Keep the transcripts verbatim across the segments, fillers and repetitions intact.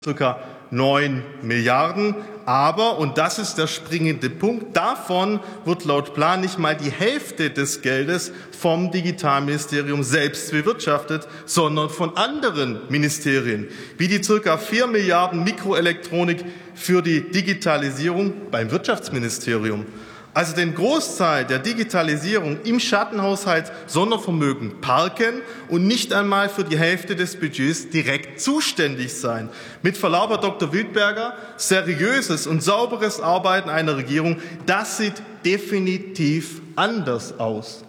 ca. neun Milliarden. Aber, und das ist der springende Punkt, davon wird laut Plan nicht mal die Hälfte des Geldes vom Digitalministerium selbst bewirtschaftet, sondern von anderen Ministerien, wie die ca. vier Milliarden Mikroelektronik für die Digitalisierung beim Wirtschaftsministerium. Also den Großteil der Digitalisierung im Schattenhaushalt Sondervermögen parken und nicht einmal für die Hälfte des Budgets direkt zuständig sein. Mit Verlaub, Herr Doktor Wildberger, seriöses und sauberes Arbeiten einer Regierung, das sieht definitiv anders aus.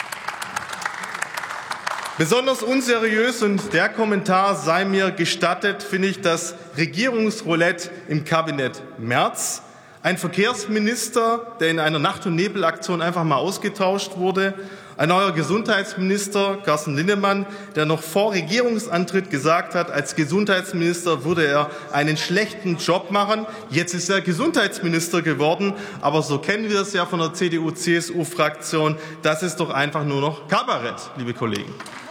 Besonders unseriös, und der Kommentar sei mir gestattet, finde ich das Regierungsroulette im Kabinett Merz. Ein Verkehrsminister, der in einer Nacht- und Nebelaktion einfach mal ausgetauscht wurde. Ein neuer Gesundheitsminister, Carsten Linnemann, der noch vor Regierungsantritt gesagt hat, als Gesundheitsminister würde er einen schlechten Job machen. Jetzt ist er Gesundheitsminister geworden. Aber so kennen wir es ja von der C D U C S U-Fraktion. Das ist doch einfach nur noch Kabarett, liebe Kollegen.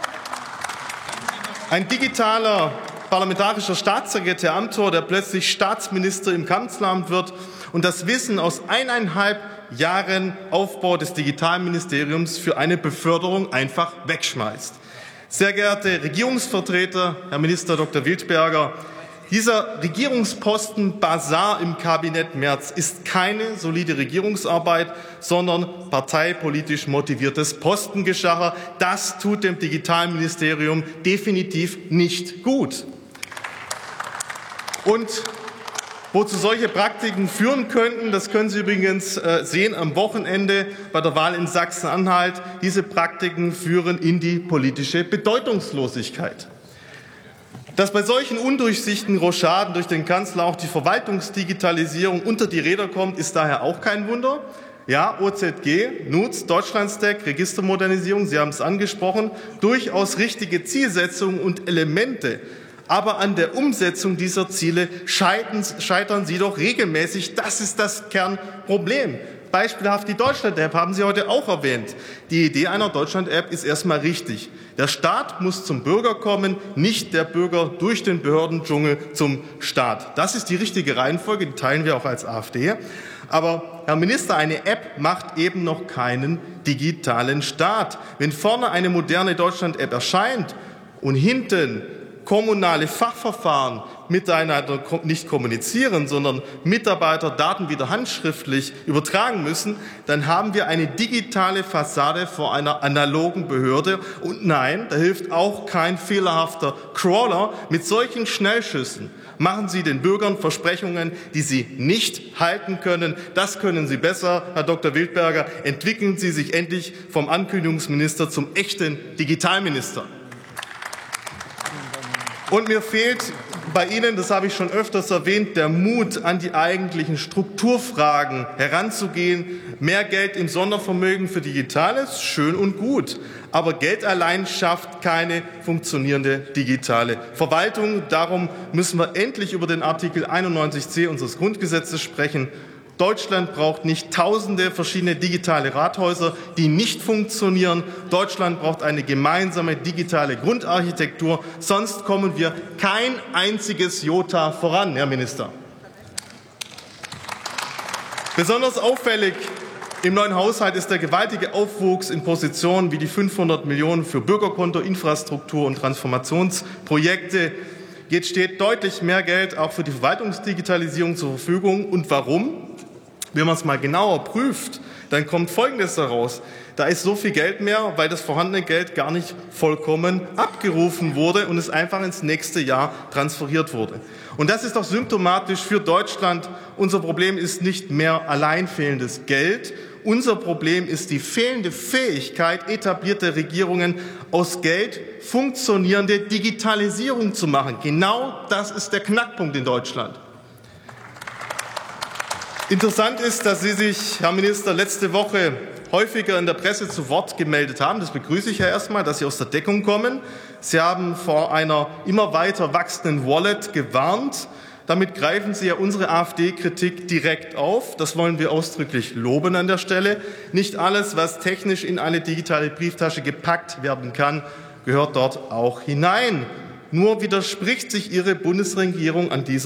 Ein digitaler parlamentarischer Staatssekretär Amthor, der plötzlich Staatsminister im Kanzleramt wird und das Wissen aus eineinhalb Jahren Aufbau des Digitalministeriums für eine Beförderung einfach wegschmeißt. Sehr geehrte Regierungsvertreter, Herr Minister Doktor Wildberger, dieser Regierungsposten-Basar im Kabinett Merz ist keine solide Regierungsarbeit, sondern parteipolitisch motiviertes Postengeschacher. Das tut dem Digitalministerium definitiv nicht gut. Und wozu solche Praktiken führen könnten, das können Sie übrigens sehen am Wochenende bei der Wahl in Sachsen-Anhalt. Diese Praktiken führen in die politische Bedeutungslosigkeit. Dass bei solchen undurchsichtigen Rochaden durch den Kanzler auch die Verwaltungsdigitalisierung unter die Räder kommt, ist daher auch kein Wunder. Ja, O Z G, N U T S, Deutschlandstack, Registermodernisierung, Sie haben es angesprochen, durchaus richtige Zielsetzungen und Elemente. Aber an der Umsetzung dieser Ziele scheitern Sie doch regelmäßig. Das ist das Kernproblem. Beispielhaft die Deutschland-App haben Sie heute auch erwähnt. Die Idee einer Deutschland-App ist erstmal richtig. Der Staat muss zum Bürger kommen, nicht der Bürger durch den Behördendschungel zum Staat. Das ist die richtige Reihenfolge, die teilen wir auch als AfD. Aber, Herr Minister, eine App macht eben noch keinen digitalen Staat. Wenn vorne eine moderne Deutschland-App erscheint und hinten kommunale Fachverfahren miteinander nicht kommunizieren, sondern Mitarbeiter Daten wieder handschriftlich übertragen müssen, dann haben wir eine digitale Fassade vor einer analogen Behörde. Und nein, da hilft auch kein fehlerhafter Crawler. Mit solchen Schnellschüssen machen Sie den Bürgern Versprechungen, die Sie nicht halten können. Das können Sie besser, Herr Doktor Wildberger. Entwickeln Sie sich endlich vom Ankündigungsminister zum echten Digitalminister. Und mir fehlt bei Ihnen, das habe ich schon öfters erwähnt, der Mut, an die eigentlichen Strukturfragen heranzugehen. Mehr Geld im Sondervermögen für Digitales, schön und gut. Aber Geld allein schafft keine funktionierende digitale Verwaltung. Darum müssen wir endlich über den Artikel einundneunzig c unseres Grundgesetzes sprechen. Deutschland braucht nicht tausende verschiedene digitale Rathäuser, die nicht funktionieren. Deutschland braucht eine gemeinsame digitale Grundarchitektur, sonst kommen wir kein einziges Jota voran, Herr Minister. Besonders auffällig im neuen Haushalt ist der gewaltige Aufwuchs in Positionen wie die fünfhundert Millionen für Bürgerkonto, Infrastruktur und Transformationsprojekte. Jetzt steht deutlich mehr Geld auch für die Verwaltungsdigitalisierung zur Verfügung. Und warum? Wenn man es mal genauer prüft, dann kommt Folgendes heraus. Da ist so viel Geld mehr, weil das vorhandene Geld gar nicht vollkommen abgerufen wurde und es einfach ins nächste Jahr transferiert wurde. Und das ist doch symptomatisch für Deutschland. Unser Problem ist nicht mehr allein fehlendes Geld. Unser Problem ist die fehlende Fähigkeit etablierter Regierungen, aus Geld funktionierende Digitalisierung zu machen. Genau das ist der Knackpunkt in Deutschland. Interessant ist, dass Sie sich, Herr Minister, letzte Woche häufiger in der Presse zu Wort gemeldet haben. Das begrüße ich ja erstmal, dass Sie aus der Deckung kommen. Sie haben vor einer immer weiter wachsenden Wallet gewarnt. Damit greifen Sie ja unsere AfD-Kritik direkt auf. Das wollen wir ausdrücklich loben an der Stelle. Nicht alles, was technisch in eine digitale Brieftasche gepackt werden kann, gehört dort auch hinein. Nur widerspricht sich Ihre Bundesregierung an dieser